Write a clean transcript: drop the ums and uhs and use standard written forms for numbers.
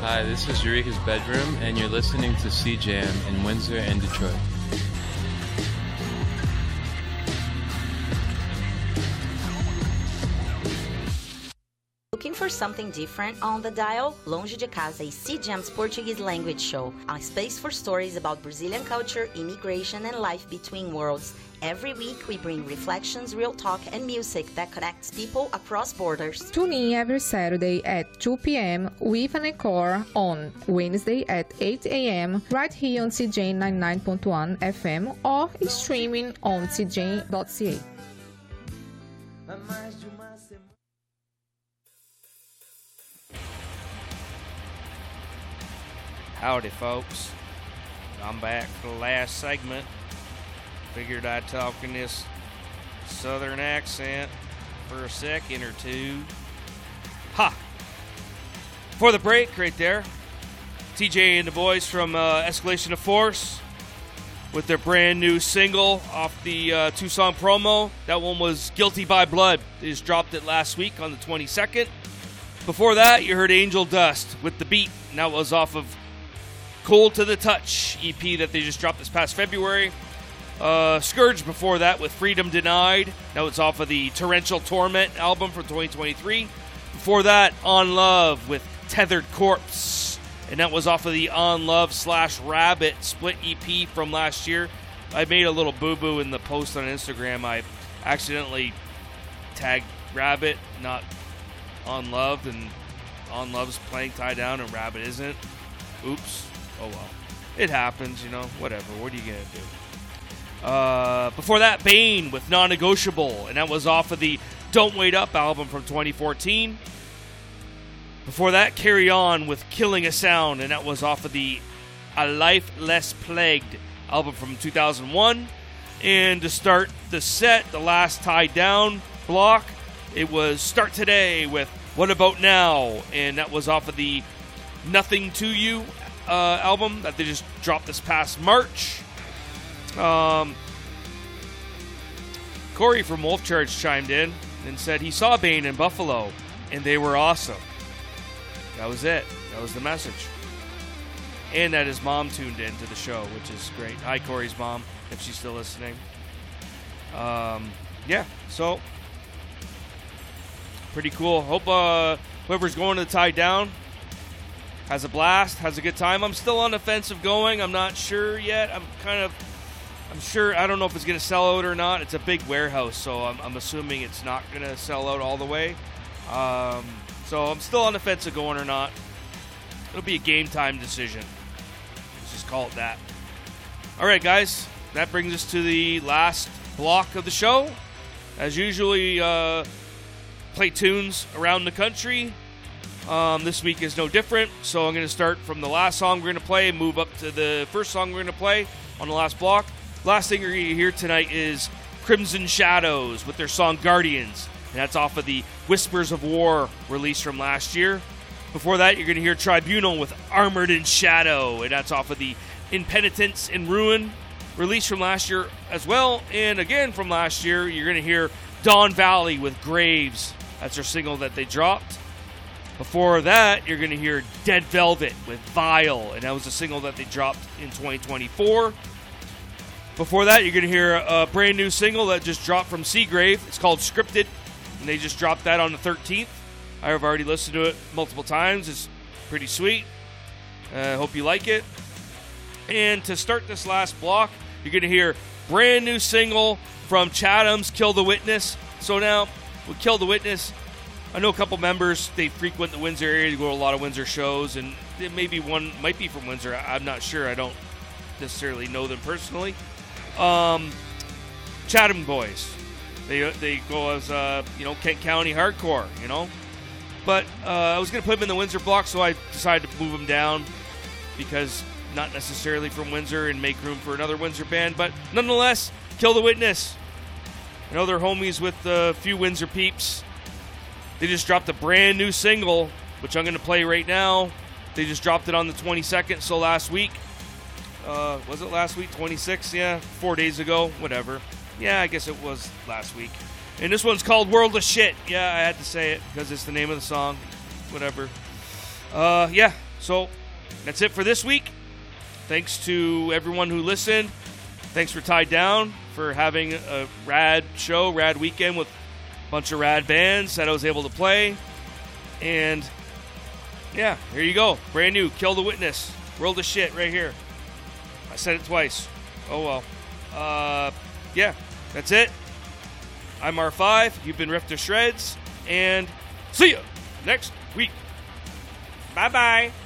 Hi, this is Eureka's Bedroom, and you're listening to CJAM in Windsor and Detroit. Looking for something different on the dial? Longe de Casa is CJAM's Portuguese language show, a space for stories about Brazilian culture, immigration, and life between worlds. Every week, we bring reflections, real talk, and music that connects people across borders. Tune in every Saturday at 2 p.m. with an encore on Wednesday at 8 a.m. right here on CJ 99.1 FM or streaming on cj.ca. Howdy, folks. I'm back for the last segment. Figured I'd talk in this southern accent for a second or two. Ha! For the break right there, TJ and the boys from Escalation of Force with their brand new single off the two-song promo. That one was Guilty by Blood. They just dropped it last week on the 22nd. Before that, you heard Angel Dust with The Beat, and that was off of Cold to the Touch EP that they just dropped this past February. Scourge before that with Freedom Denied. That was off of the Torrential Torment album from 2023. Before that, On Love with Tethered Corpse. And that was off of the On Love / Rabbit split EP from last year. I made a little boo-boo in the post on Instagram. I accidentally tagged Rabbit, not On Love, and On Love's playing Tie Down and Rabbit isn't. Oops. Oh well. It happens, you know, whatever. What are you going to do? Before that, Bane with Non-Negotiable, and that was off of the Don't Wait Up album from 2014. Before that, Carry On with Killing a Sound, and that was off of the A Life Less Plagued album from 2001. And to start the set, the last Tie Down block, it was Start Today with What About Now, and that was off of the Nothing to You album that they just dropped this past March. Corey from Wolf Charge chimed in and said he saw Bane in Buffalo and they were awesome. That was it. That was the message. And that his mom tuned in to the show, which is great. Hi, Corey's mom, if she's still listening. Yeah, so pretty cool. Hope whoever's going to the Tie Down has a blast, has a good time. I'm still on the fence of going. I'm not sure yet. I'm sure. I don't know if it's going to sell out or not. It's a big warehouse, so I'm assuming it's not going to sell out all the way. So I'm still on the fence of going or not. It'll be a game time decision. Let's just call it that. All right, guys. That brings us to the last block of the show. As usual, play tunes around the country. This week is no different, so I'm going to start from the last song we're going to play and move up to the first song we're going to play on the last block. Last thing you're going to hear tonight is Crimson Shadows with their song Guardians, and that's off of the Whispers of War release from last year. Before that, you're going to hear Tribunal with Armored in Shadow, and that's off of the Impenitence and Ruin release from last year as well. And again from last year, you're going to hear Dawn Valley with Graves. That's their single that they dropped. Before that, you're going to hear Dead Velvet with Vile, and that was a single that they dropped in 2024. Before that, you're going to hear a brand new single that just dropped from Seagrave. It's called Scripted, and they just dropped that on the 13th. I have already listened to it multiple times. It's pretty sweet. I hope you like it. And to start this last block, you're going to hear brand new single from Chatham's Kill the Witness. So now, with Kill the Witness, I know a couple members, they frequent the Windsor area, they go to a lot of Windsor shows, and maybe one might be from Windsor. I'm not sure. I don't necessarily know them personally. Chatham boys. They go as, Kent County hardcore, But I was going to put them in the Windsor block, so I decided to move them down because not necessarily from Windsor and make room for another Windsor band. But nonetheless, Kill the Witness. I know they're homies with a few Windsor peeps. They just dropped a brand new single, which I'm going to play right now. They just dropped it on the 22nd, so last week. Was it last week? 26? Yeah, 4 days ago. Whatever. Yeah, I guess it was last week. And this one's called World of Shit. Yeah, I had to say it because it's the name of the song. Whatever. So that's it for this week. Thanks to everyone who listened. Thanks for Tied Down for having a rad show, rad weekend with a bunch of rad bands that I was able to play. And yeah, here you go. Brand new, Kill the Witness. World of Shit right here. I said it twice. Oh well. Yeah, that's it. I'm R5. You've been ripped to shreds. And see ya next week. Bye-bye.